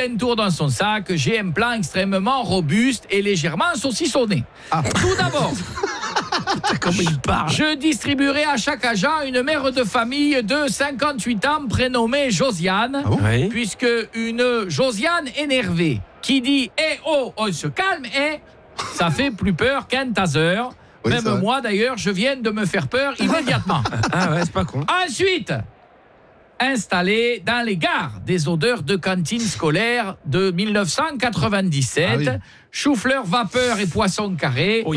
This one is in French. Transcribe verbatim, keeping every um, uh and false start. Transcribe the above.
plein tour dans son sac, j'ai un plan extrêmement robuste et légèrement saucissonné. Ah. Tout d'abord, Comment il parle? je distribuerai à chaque agent une mère de famille de cinquante-huit ans prénommée Josiane, Ah bon? Oui. puisque une Josiane énervée qui dit « Eh oh, on se calme, eh !» ça fait plus peur qu'un taser. Oui, Même c'est vrai. moi, d'ailleurs, je viens de me faire peur immédiatement. Ah ouais, c'est pas con. Ensuite, installer dans les gares des odeurs de cantine scolaire de mille neuf cent quatre-vingt-dix-sept, Ah oui. chou-fleur vapeur et poisson carré.